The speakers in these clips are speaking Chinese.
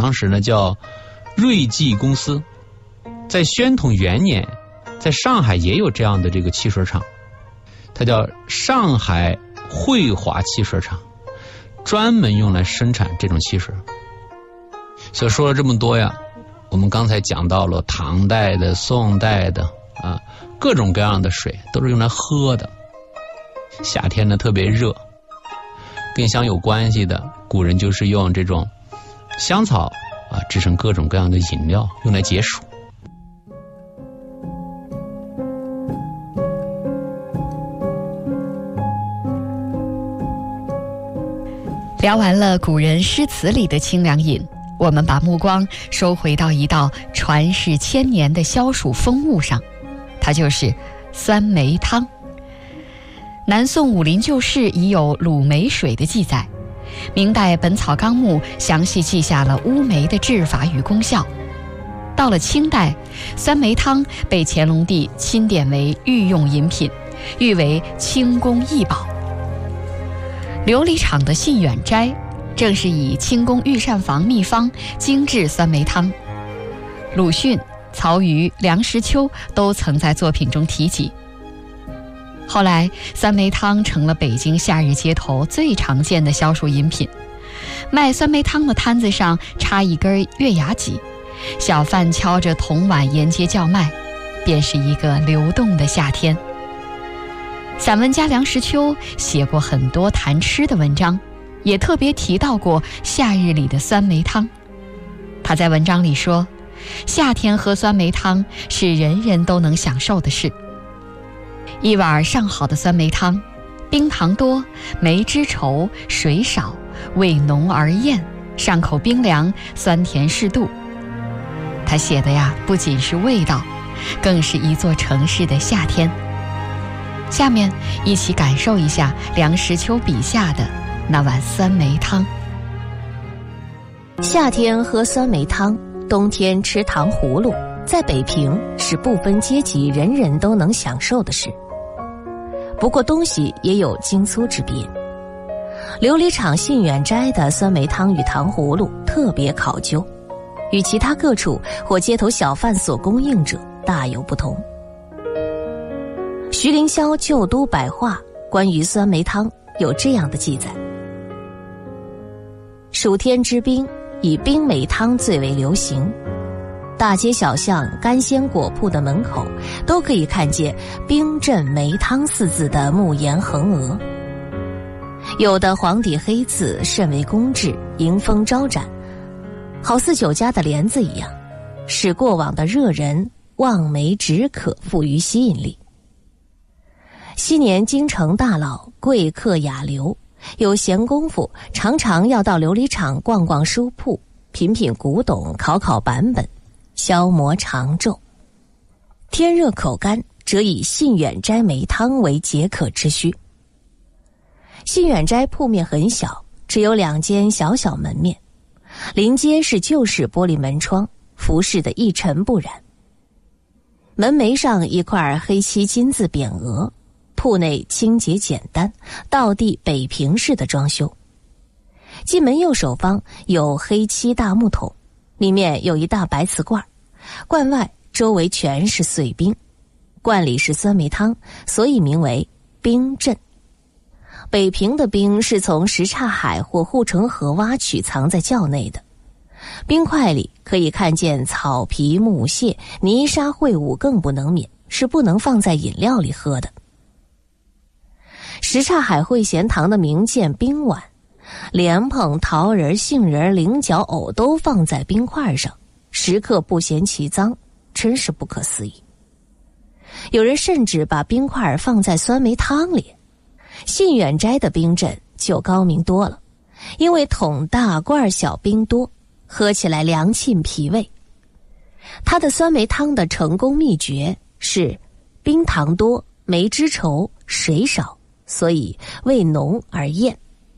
当时呢叫瑞记公司。在宣统元年，在上海也有这样的这个汽水厂，它叫上海汇华汽水厂，专门用来生产这种汽水。所以说了这么多呀，我们刚才讲到了唐代的、宋代的啊，各种各样的水都是用来喝的。夏天呢特别热，跟香有关系的，古人就是用这种香草啊制成各种各样的饮料，用来解暑。 聊完了古人诗词里的清凉饮，我们把目光收回到一道传世千年的消暑风物上，它就是酸梅汤。南宋武林旧事已有卤梅水的记载，明代《本草纲目》详细记下了乌梅的制法与功效。到了清代，酸梅汤被乾隆帝钦点为御用饮品，誉为清宫异宝。琉璃厂的信远斋正是以清宫御膳房秘方精制酸梅汤，鲁迅、曹禺、梁实秋都曾在作品中提及。后来酸梅汤成了北京夏日街头最常见的消暑饮品，卖酸梅汤的摊子上插一根月牙戟，小贩敲着铜碗沿街叫卖，便是一个流动的夏天。散文家梁实秋写过很多谈吃的文章，也特别提到过夏日里的酸梅汤。他在文章里说，夏天喝酸梅汤是人人都能享受的事。一碗上好的酸梅汤，冰糖多，梅汁稠，水少，味浓而艳，上口冰凉，酸甜适度。他写的呀，不仅是味道，更是一座城市的夏天。下面一起感受一下梁实秋笔下的那碗酸梅汤。 夏天喝酸梅汤，冬天吃糖葫芦，在北平是不分阶级人人都能享受的事。不过东西也有精粗之别，琉璃厂信远斋的酸梅汤与糖葫芦特别考究，与其他各处或街头小贩所供应者大有不同。徐凌霄《旧都百话》关于酸梅汤有这样的记载：暑天之冰，以冰梅汤最为流行，大街小巷干鲜果铺的门口都可以看见冰镇梅汤四字的木檐横额，有的黄底黑字甚为工致，迎风招展，好似酒家的帘子一样，使过往的热人望梅止渴富于吸引力。昔年京城大佬贵客雅流，有闲工夫常常要到琉璃厂逛逛书铺，品品古董，考考版本，消磨长昼。天热口干，则以信远斋梅汤为解渴之需。信远斋铺面很小，只有2间小小门面，临街是旧式玻璃门窗，服饰的一尘不染。门楣上一块黑漆金字匾额，铺内清洁简单，道地北平式的装修。进门右手方有黑漆大木桶，里面有一大白瓷罐，罐外周围全是碎冰，罐里是酸梅汤，所以名为冰镇。北平的冰是从什刹海或护城河挖取藏在窖内的，冰块里可以看见草皮、木屑、泥沙秽物，更不能免，是不能放在饮料里喝的。什刹海会贤堂的名鉴冰碗，莲蓬、桃仁、杏仁、菱角、藕都放在冰块上，食客不嫌其脏，真是不可思议。有人甚至把冰块放在酸梅汤里。信远斋的冰镇就高明多了，因为桶大罐小，冰多，喝起来凉沁脾胃。它的酸梅汤的成功秘诀是冰糖多，梅汁稠，水少，所以味浓而艳。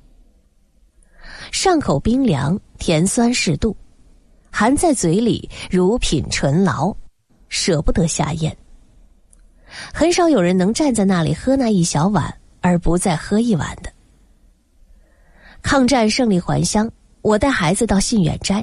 上口冰凉，甜酸适度，含在嘴里如品醇醪，舍不得下咽。很少有人能站在那里喝那一小碗而不再喝一碗的。抗战胜利还乡，我带孩子到信远斋，